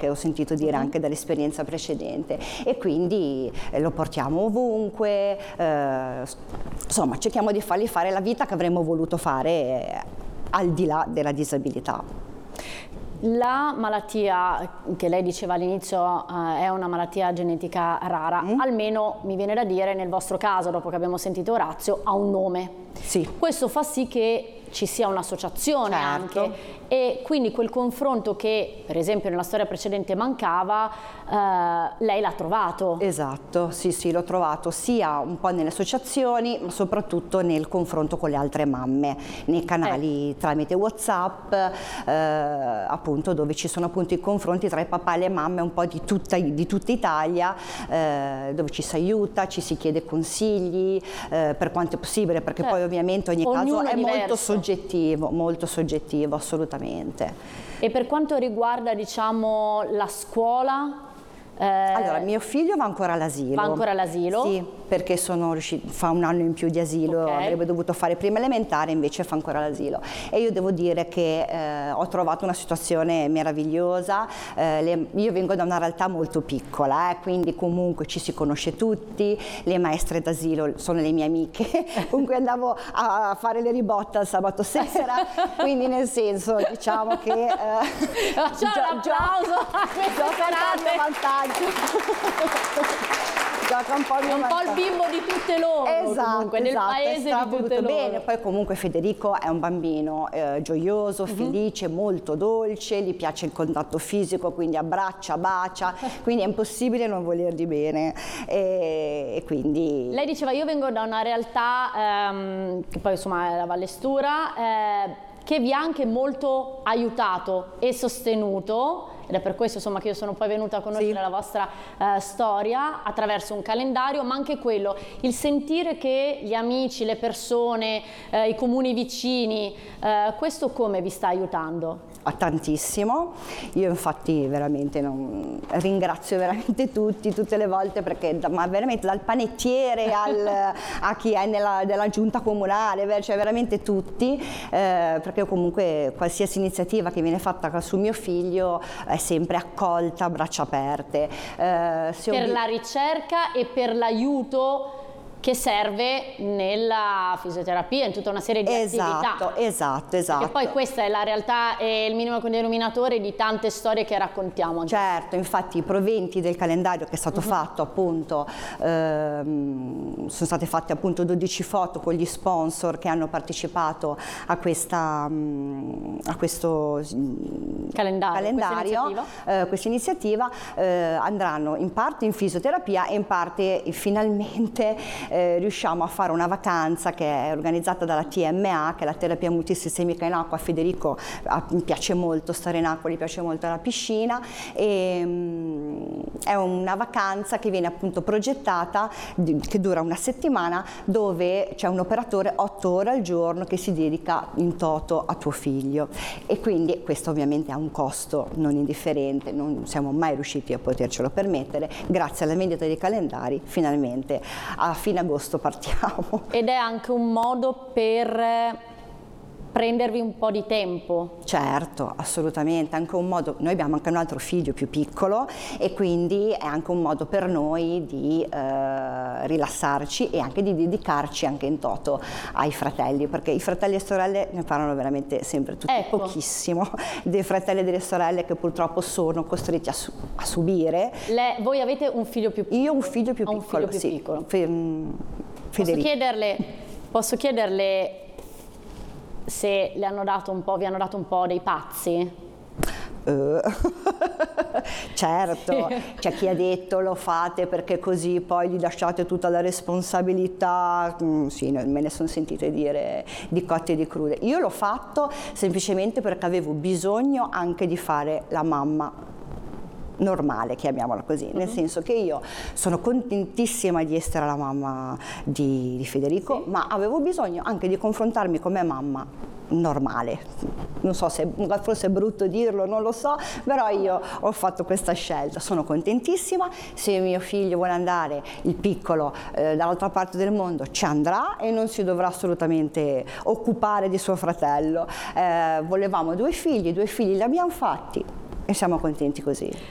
che ho sentito dire anche dall'esperienza precedente, e quindi lo portiamo ovunque, insomma cerchiamo di fargli fare la vita che avremmo voluto fare al di là della disabilità. La malattia che lei diceva all'inizio è una malattia genetica rara, almeno mi viene da dire nel vostro caso, dopo che abbiamo sentito Orazio, ha un nome. Sì. Questo fa sì che ci sia un'associazione anche, e quindi quel confronto che per esempio nella storia precedente mancava, lei l'ha trovato. Esatto, sì, l'ho trovato sia un po' nelle associazioni, ma soprattutto nel confronto con le altre mamme, nei canali tramite WhatsApp, appunto, dove ci sono appunto i confronti tra i papà e le mamme un po' di tutta Italia, dove ci si aiuta, ci si chiede consigli, per quanto è possibile, perché poi ovviamente ogni caso è molto soggettivo, assolutamente. E per quanto riguarda, diciamo, la scuola? Allora, mio figlio va ancora all'asilo. Va ancora all'asilo? Sì, perché fa un anno in più di asilo, avrebbe dovuto fare prima elementare, invece fa ancora l'asilo. E io devo dire che ho trovato una situazione meravigliosa. Io vengo da una realtà molto piccola, quindi comunque ci si conosce tutti, le maestre d'asilo sono le mie amiche, con cui andavo a fare le ribotte al sabato sera, quindi nel senso, diciamo che facciamo un applauso a queste serate. Vantaggi. Gioca un po' il bimbo di tutte loro, comunque, del paese di tutte loro. Bene. Poi comunque Federico è un bambino gioioso, felice, molto dolce, gli piace il contatto fisico, quindi abbraccia, bacia, quindi è impossibile non volergli bene, e quindi... Lei diceva, io vengo da una realtà, che poi insomma è la Vallestura, che vi ha anche molto aiutato e sostenuto, ed è per questo insomma che io sono poi venuta a conoscere la vostra storia attraverso un calendario, ma anche quello, il sentire che gli amici, le persone, i comuni vicini, questo come vi sta aiutando? Tantissimo. Io infatti veramente ringrazio veramente tutte le volte, perché ma veramente dal panettiere a chi è della giunta comunale, cioè veramente tutti, perché comunque qualsiasi iniziativa che viene fatta su mio figlio è sempre accolta a braccia aperte. Per la ricerca e per l'aiuto che serve nella fisioterapia, in tutta una serie di attività. Esatto. E poi questa è la realtà e il minimo denominatore di tante storie che raccontiamo. Certo, infatti i proventi del calendario che è stato fatto appunto, sono state fatte appunto 12 foto con gli sponsor che hanno partecipato a questo calendario, questa iniziativa, andranno in parte in fisioterapia e in parte finalmente riusciamo a fare una vacanza che è organizzata dalla TMA, che è la terapia multisistemica in acqua. A Federico mi piace molto stare in acqua, gli piace molto la piscina, e è una vacanza che viene appunto progettata, che dura una settimana, dove c'è un operatore 8 ore al giorno che si dedica in toto a tuo figlio, e quindi questo ovviamente ha un costo non indifferente, non siamo mai riusciti a potercelo permettere. Grazie alla vendita dei calendari finalmente a fine agosto partiamo. Ed è anche un modo per prendervi un po' di tempo. Certo, assolutamente, anche un modo, noi abbiamo anche un altro figlio più piccolo, e quindi è anche un modo per noi di rilassarci e anche di dedicarci anche in toto ai fratelli, perché i fratelli e sorelle ne parlano veramente sempre tutti pochissimo, dei fratelli e delle sorelle che purtroppo sono costretti a subire. Voi avete un figlio più piccolo? Io ho un figlio più piccolo, Federico. Posso chiederle se vi hanno dato un po' dei pazzi? Certo, c'è chi ha detto lo fate perché così poi gli lasciate tutta la responsabilità, sì, me ne sono sentite dire di cotte e di crude. Io l'ho fatto semplicemente perché avevo bisogno anche di fare la mamma normale, chiamiamola così, nel senso che io sono contentissima di essere la mamma di Federico, ma avevo bisogno anche di confrontarmi con me mamma normale. Non so se forse è brutto dirlo, non lo so, però io ho fatto questa scelta, sono contentissima. Se mio figlio vuole andare, il piccolo, dall'altra parte del mondo, ci andrà e non si dovrà assolutamente occupare di suo fratello. Volevamo due figli li abbiamo fatti e siamo contenti così.